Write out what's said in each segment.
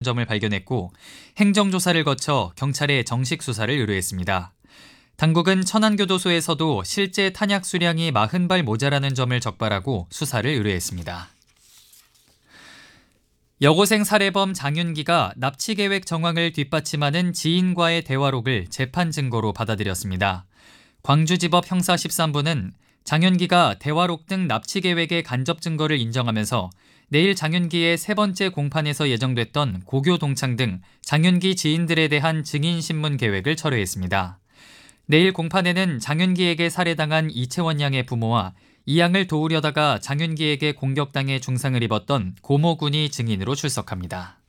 점을 발견했고 행정조사를 거쳐 경찰에 정식 수사를 의뢰했습니다. 당국은 천안교도소에서도 실제 탄약 수량이 40발 모자라는 점을 적발하고 수사를 의뢰했습니다. 여고생 살해범 장윤기가 납치 계획 정황을 뒷받침하는 지인과의 대화록을 재판 증거로 받아들였습니다. 광주지법 형사 13부는 장윤기가 대화록 등 납치 계획의 간접 증거를 인정하면서 내일 장윤기의 세 번째 공판에서 예정됐던 고교 동창 등 장윤기 지인들에 대한 증인신문 계획을 철회했습니다. 내일 공판에는 장윤기에게 살해당한 이채원 양의 부모와 이 양을 도우려다가 장윤기에게 공격당해 중상을 입었던 고모 군이 증인으로 출석합니다.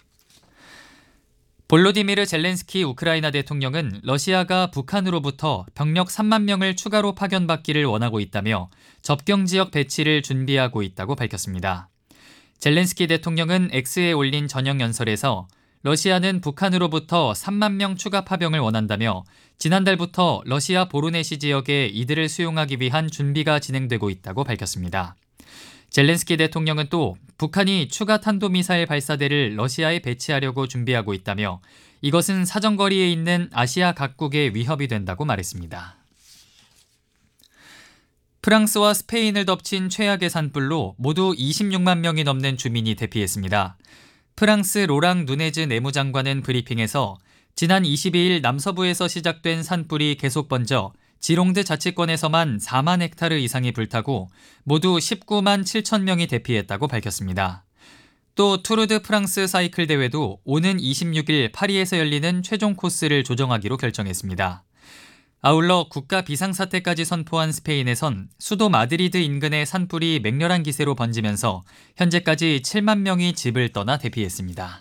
볼로디미르 젤렌스키 우크라이나 대통령은 러시아가 북한으로부터 병력 3만 명을 추가로 파견받기를 원하고 있다며 접경지역 배치를 준비하고 있다고 밝혔습니다. 젤렌스키 대통령은 X에 올린 전형 연설에서 러시아는 북한으로부터 3만 명 추가 파병을 원한다며 지난달부터 러시아 보로네시 지역에 이들을 수용하기 위한 준비가 진행되고 있다고 밝혔습니다. 젤렌스키 대통령은 또 북한이 추가 탄도미사일 발사대를 러시아에 배치하려고 준비하고 있다며 이것은 사정거리에 있는 아시아 각국의 위협이 된다고 말했습니다. 프랑스와 스페인을 덮친 최악의 산불로 모두 26만 명이 넘는 주민이 대피했습니다. 프랑스 로랑 누네즈 내무장관은 브리핑에서 지난 22일 남서부에서 시작된 산불이 계속 번져 지롱드 자치권에서만 4만 헥타르 이상이 불타고 모두 19만 7천 명이 대피했다고 밝혔습니다. 또 투르드 프랑스 사이클 대회도 오는 26일 파리에서 열리는 최종 코스를 조정하기로 결정했습니다. 아울러 국가 비상사태까지 선포한 스페인에선 수도 마드리드 인근의 산불이 맹렬한 기세로 번지면서 현재까지 7만 명이 집을 떠나 대피했습니다.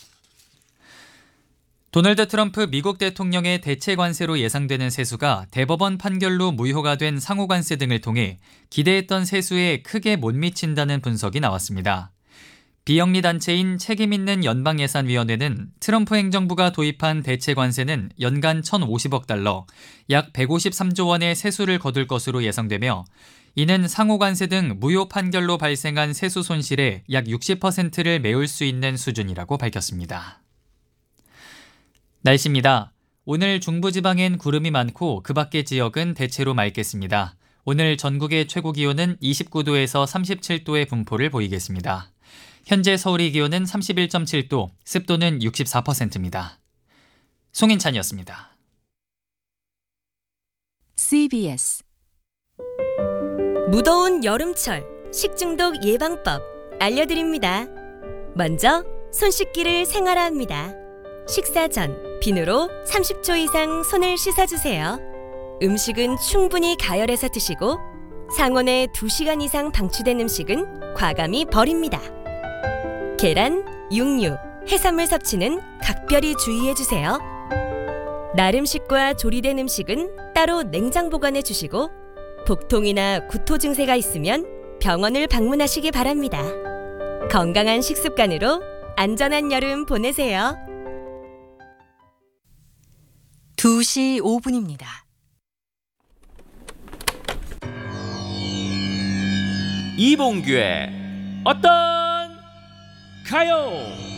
도널드 트럼프 미국 대통령의 대체 관세로 예상되는 세수가 대법원 판결로 무효가 된 상호관세 등을 통해 기대했던 세수에 크게 못 미친다는 분석이 나왔습니다. 비영리 단체인 책임있는 연방예산위원회는 트럼프 행정부가 도입한 대체 관세는 연간 1,050억 달러, 약 153조 원의 세수를 거둘 것으로 예상되며 이는 상호관세 등 무효 판결로 발생한 세수 손실의 약 60%를 메울 수 있는 수준이라고 밝혔습니다. 날씨입니다. 오늘 중부지방엔 구름이 많고 그 밖의 지역은 대체로 맑겠습니다. 오늘 전국의 최고 기온은 29도에서 37도의 분포를 보이겠습니다. 현재 서울의 기온은 31.7도, 습도는 64%입니다. 송인찬이었습니다. CBS 무더운 여름철 식중독 예방법 알려드립니다. 먼저 손 씻기를 생활화합니다. 식사 전 비누로 30초 이상 손을 씻어주세요. 음식은 충분히 가열해서 드시고 상온에 2시간 이상 방치된 음식은 과감히 버립니다. 계란, 육류, 해산물 섭취는 각별히 주의해주세요. 날 음식과 조리된 음식은 따로 냉장 보관해 주시고 복통이나 구토 증세가 있으면 병원을 방문하시기 바랍니다. 건강한 식습관으로 안전한 여름 보내세요. 2시 5분입니다. 이봉규의 어떤 가요?